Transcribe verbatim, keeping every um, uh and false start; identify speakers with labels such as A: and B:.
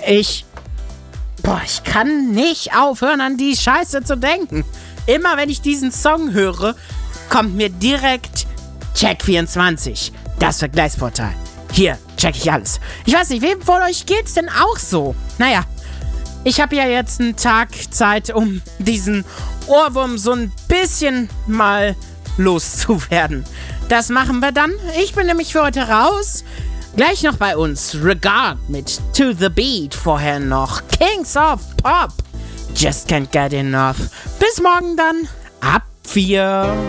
A: Ich... Boah, ich kann nicht aufhören, an die Scheiße zu denken. Immer wenn ich diesen Song höre, kommt mir direkt Check vierundzwanzig, das Vergleichsportal. Hier check ich alles. Ich weiß nicht, wem von euch geht's denn auch so? Naja, ich habe ja jetzt einen Tag Zeit, um diesen Ohrwurm so ein bisschen mal loszuwerden. Das machen wir dann. Ich bin nämlich für heute raus. Gleich noch bei uns Regard mit To The Beat. Vorher noch Kings of Pop. Just can't get enough. Bis morgen dann. Ab vier.